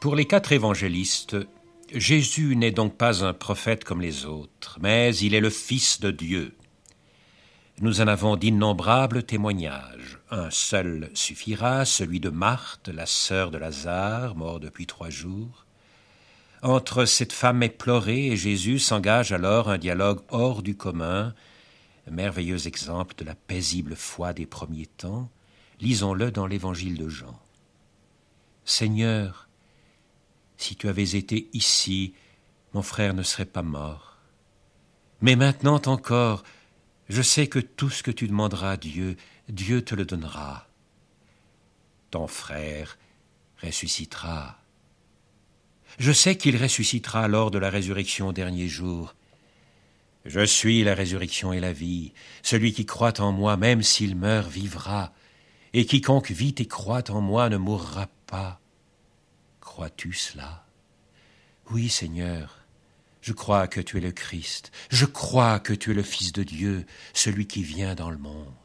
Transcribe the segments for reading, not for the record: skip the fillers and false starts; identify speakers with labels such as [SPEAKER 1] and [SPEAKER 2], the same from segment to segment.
[SPEAKER 1] Pour les 4 évangélistes, Jésus n'est donc pas un prophète comme les autres, mais il est le Fils de Dieu. Nous en avons d'innombrables témoignages. Un seul suffira, celui de Marthe, la sœur de Lazare, mort depuis 3 jours. Entre cette femme éplorée et Jésus s'engage alors un dialogue hors du commun, merveilleux exemple de la paisible foi des premiers temps. Lisons-le dans l'évangile de Jean. « Seigneur, si tu avais été ici, mon frère ne serait pas mort. Mais maintenant encore, je sais que tout ce que tu demanderas à Dieu, Dieu te le donnera. Ton frère ressuscitera. Je sais qu'il ressuscitera lors de la résurrection au dernier jour. Je suis la résurrection et la vie. Celui qui croit en moi, même s'il meurt, vivra. Et quiconque vit et croit en moi ne mourra pas. Crois-tu cela? Oui, Seigneur, je crois que tu es le Christ. Je crois que tu es le Fils de Dieu, celui qui vient dans le monde.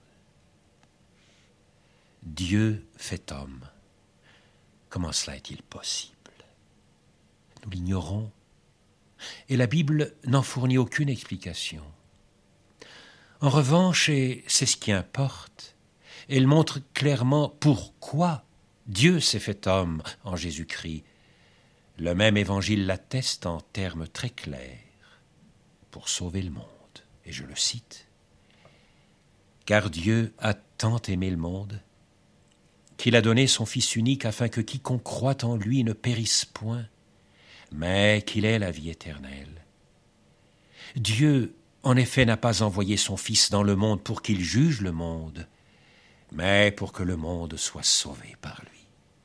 [SPEAKER 1] Dieu fait homme. Comment cela est-il possible? Nous l'ignorons, et la Bible n'en fournit aucune explication. En revanche, et c'est ce qui importe, elle montre clairement pourquoi Dieu s'est fait homme en Jésus-Christ. Le même évangile l'atteste en termes très clairs, pour sauver le monde. Et je le cite. « Car Dieu a tant aimé le monde, qu'il a donné son Fils unique afin que quiconque croit en lui ne périsse point, mais qu'il ait la vie éternelle. Dieu, en effet, n'a pas envoyé son Fils dans le monde pour qu'il juge le monde, mais pour que le monde soit sauvé par lui. »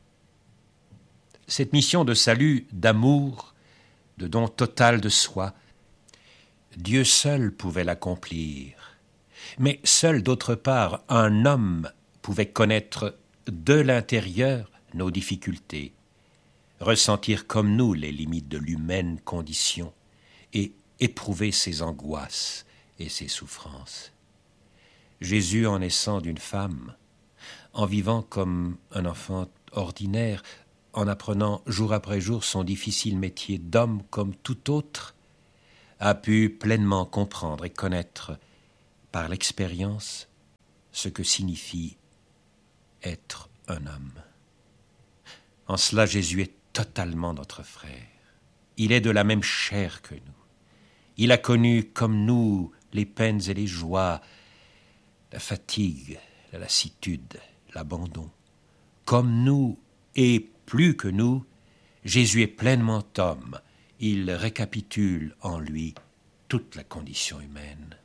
[SPEAKER 1] Cette mission de salut, d'amour, de don total de soi, Dieu seul pouvait l'accomplir. Mais seul, d'autre part, un homme pouvait connaître de l'intérieur nos difficultés, ressentir comme nous les limites de l'humaine condition et éprouver ses angoisses et ses souffrances. Jésus, en naissant d'une femme, en vivant comme un enfant ordinaire, en apprenant jour après jour son difficile métier d'homme comme tout autre, a pu pleinement comprendre et connaître par l'expérience ce que signifie être un homme. En cela, Jésus est totalement notre frère. Il est de la même chair que nous. Il a connu comme nous les peines et les joies, la fatigue, la lassitude, l'abandon. Comme nous et plus que nous, Jésus est pleinement homme. Il récapitule en lui toute la condition humaine.